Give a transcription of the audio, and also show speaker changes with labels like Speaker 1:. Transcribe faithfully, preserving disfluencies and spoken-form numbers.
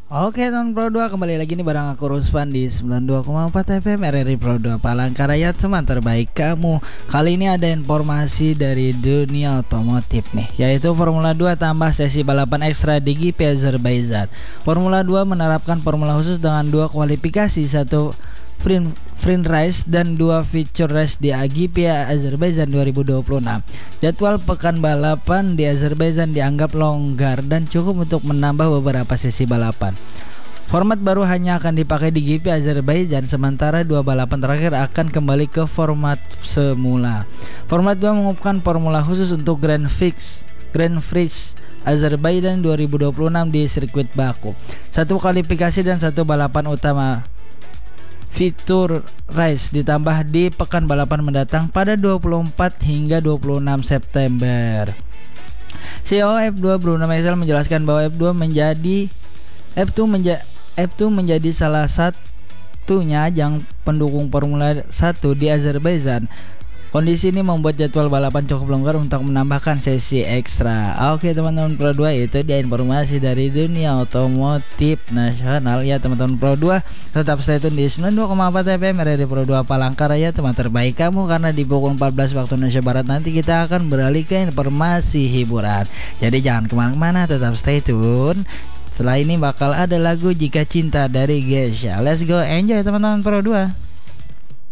Speaker 1: Oke teman Pro dua, kembali lagi nih bareng aku Ruspan di sembilan puluh dua koma empat F M R R I Pro dua Palangkaraya, teman terbaik kamu. Kali ini ada informasi dari dunia otomotif nih, yaitu Formula dua tambah sesi balapan ekstra di G P Azerbaijan. Formula dua menerapkan formula khusus dengan dua kualifikasi, satu Sprint, sprint race dan dua feature race di G P Azerbaijan dua ribu dua puluh enam. Jadwal pekan balapan di Azerbaijan dianggap longgar dan cukup untuk menambah beberapa sesi balapan. Format baru hanya akan dipakai di G P Azerbaijan, sementara dua balapan terakhir akan kembali ke format semula. Format dua mengumumkan formula khusus untuk Grand Prix Grand Prix Azerbaijan dua ribu dua puluh enam di sirkuit Baku. Satu kualifikasi dan satu balapan utama fitur race ditambah di pekan balapan mendatang pada dua puluh empat hingga dua puluh enam September. C E O F dua Bruno Meizel menjelaskan bahwa F dua menjadi F dua menja, F dua menjadi salah satunya ajang pendukung Formula satu di Azerbaijan. Kondisi ini membuat jadwal balapan cukup longgar untuk menambahkan sesi ekstra. Oke teman-teman Pro dua, itu dia informasi dari dunia otomotif nasional ya teman-teman Pro dua. Tetap stay tune di sembilan puluh dua koma empat F M R R I Pro dua Palangkaraya, teman terbaik kamu, karena di pukul empat belas waktu Indonesia Barat nanti kita akan beralih ke informasi hiburan. Jadi jangan kemana-mana, tetap stay tune. Setelah ini bakal ada lagu Jika Cinta dari Geisha. Let's go enjoy teman-teman Pro dua.